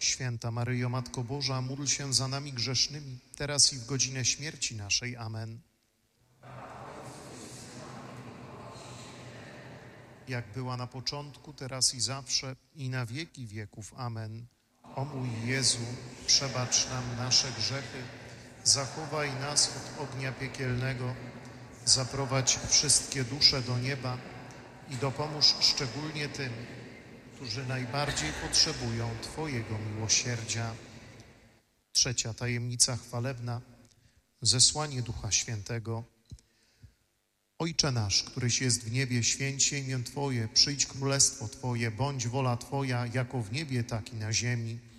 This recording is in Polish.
Święta Maryjo, Matko Boża, módl się za nami grzesznymi, teraz i w godzinę śmierci naszej. Amen. Jak była na początku, teraz i zawsze, i na wieki wieków. Amen. O mój Jezu, przebacz nam nasze grzechy, zachowaj nas od ognia piekielnego, zaprowadź wszystkie dusze do nieba i dopomóż szczególnie tym, którzy najbardziej potrzebują Twojego miłosierdzia. Trzecia tajemnica chwalebna, zesłanie Ducha Świętego. Ojcze nasz, któryś jest w niebie, święć się imię Twoje, przyjdź królestwo Twoje, bądź wola Twoja, jako w niebie, tak i na ziemi.